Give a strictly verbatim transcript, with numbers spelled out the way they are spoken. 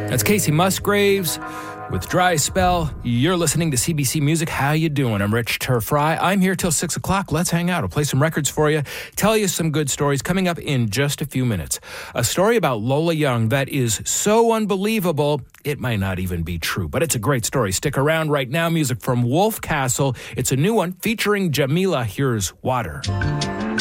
That's Casey Musgraves with Dry Spell. You're listening to C B C Music. How you doing? I'm Rich Turfry. I'm here till six o'clock. Let's hang out. I'll play some records for you, tell you some good stories coming up in just a few minutes. A story about Lola Young that is so unbelievable, it might not even be true, but it's a great story. Stick around right now. Music from Wolf Castle. It's a new one featuring Jamila. Here's Water.